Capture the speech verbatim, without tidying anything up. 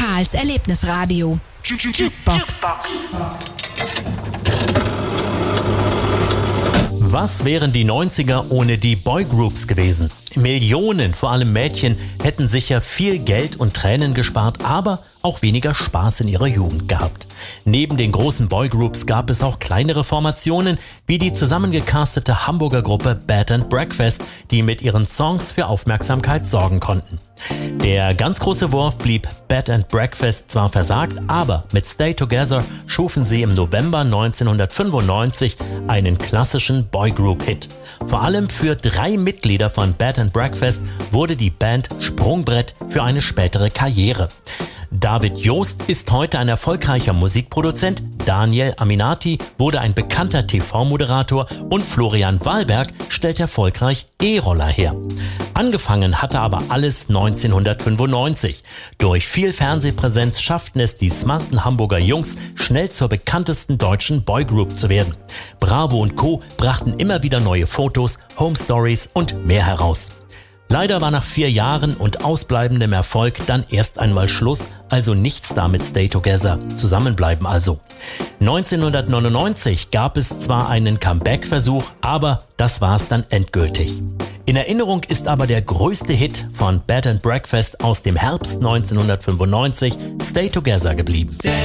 Karls Erlebnisradio. Jukebox. Was wären die neunziger ohne die Boygroups gewesen? Millionen, vor allem Mädchen, hätten sicher viel Geld und Tränen gespart, aber auch weniger Spaß in ihrer Jugend gehabt. Neben den großen Boygroups gab es auch kleinere Formationen, wie die zusammengecastete Hamburger Gruppe Bed and Breakfast, die mit ihren Songs für Aufmerksamkeit sorgen konnten. Der ganz große Wurf blieb Bed and Breakfast zwar versagt, aber mit Stay Together schufen sie im November neunzehnhundertfünfundneunzig einen klassischen Boygroup-Hit. Vor allem für drei Mitglieder von Bed and Breakfast wurde die Band Sprungbrett für eine spätere Karriere. David Joost ist heute ein erfolgreicher Musikproduzent, Daniel Aminati wurde ein bekannter T V-Moderator und Florian Wahlberg stellt erfolgreich E-Roller her. Angefangen hatte aber alles neunzehnhundertfünfundneunzig. Durch viel Fernsehpräsenz schafften es die smarten Hamburger Jungs, schnell zur bekanntesten deutschen Boygroup zu werden. Bravo und Co. brachten immer wieder neue Fotos, Home Stories und mehr heraus. Leider war nach vier Jahren und ausbleibendem Erfolg dann erst einmal Schluss, also nichts da mit Stay Together, zusammenbleiben also. neunzehnhundertneunundneunzig gab es zwar einen Comeback-Versuch, aber das war's dann endgültig. In Erinnerung ist aber der größte Hit von Bed and Breakfast aus dem Herbst neunzehnhundertfünfundneunzig, Stay Together, geblieben.